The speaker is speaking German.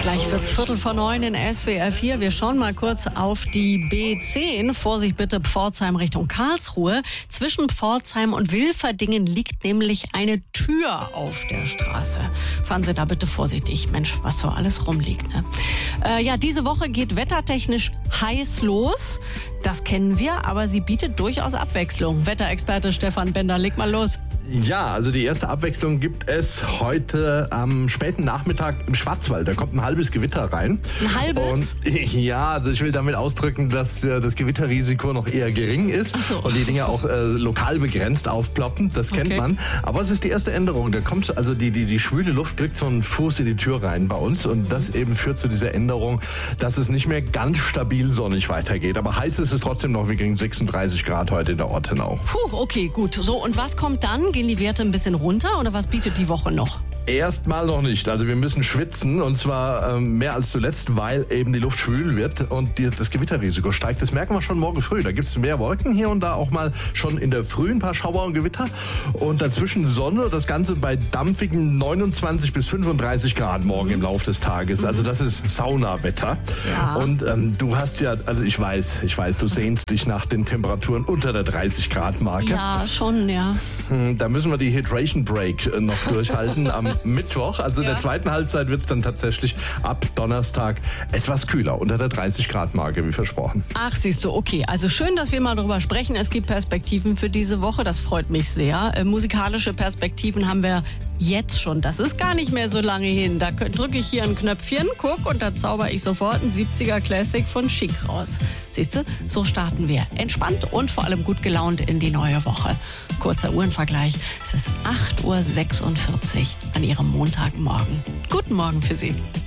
Gleich wird's 8:45 in SWR 4. Wir schauen mal kurz auf die B10. Vorsicht bitte, Pforzheim Richtung Karlsruhe. Zwischen Pforzheim und Wilferdingen liegt nämlich eine Tür auf der Straße. Fahren Sie da bitte vorsichtig. Mensch, was so alles rumliegt, ne? Diese Woche geht wettertechnisch heiß los. Das kennen wir, aber sie bietet durchaus Abwechslung. Wetterexperte Stefan Bender, leg mal los. Ja, also die erste Abwechslung gibt es heute am späten Nachmittag im Schwarzwald. Da kommt ein halbes Gewitter rein. Ein halbes? Und ja, also ich will damit ausdrücken, dass das Gewitterrisiko noch eher gering ist. Ach so. Und die Dinger auch lokal begrenzt aufploppen. Das kennt man. Aber es ist die erste Änderung. Da kommt also die schwüle Luft kriegt so einen Fuß in die Tür rein bei uns. Und das eben führt zu dieser Änderung, dass es nicht mehr ganz stabil sonnig weitergeht. Aber heiß ist es trotzdem noch. Wir kriegen 36 Grad heute in der Ortenau. Puh, okay, gut. So, und was kommt dann? Gehen die Werte ein bisschen runter oder was bietet die Woche noch? Erstmal noch nicht. Also wir müssen schwitzen und zwar mehr als zuletzt, weil eben die Luft schwül wird und das Gewitterrisiko steigt. Das merken wir schon morgen früh. Da gibt es mehr Wolken hier und da auch mal schon in der Früh ein paar Schauer und Gewitter. Und dazwischen Sonne, das Ganze bei dampfigen 29 bis 35 Grad morgen im Laufe des Tages. Also das ist Saunawetter. Ja. Und du hast ja, also ich weiß, du sehnst dich nach den Temperaturen unter der 30 Grad Marke. Ja, schon, ja. Da müssen wir die Hydration Break noch durchhalten am Mittwoch. Also in der zweiten Halbzeit wird es dann tatsächlich ab Donnerstag etwas kühler, unter der 30 Grad Marke, wie versprochen. Ach, siehst du, okay. Also schön, dass wir mal drüber sprechen. Es gibt Perspektiven für diese Woche, das freut mich sehr. Musikalische Perspektiven haben wir jetzt schon. Das ist gar nicht mehr so lange hin. Da drücke ich hier ein Knöpfchen, guck, und da zauber ich sofort ein 70er Classic von Chic raus. Siehst du, so starten wir. Entspannt und vor allem gut gelaunt in die neue Woche. Kurzer Uhrenvergleich. Es ist 8:46 Uhr an Ihrem Montagmorgen. Guten Morgen für Sie.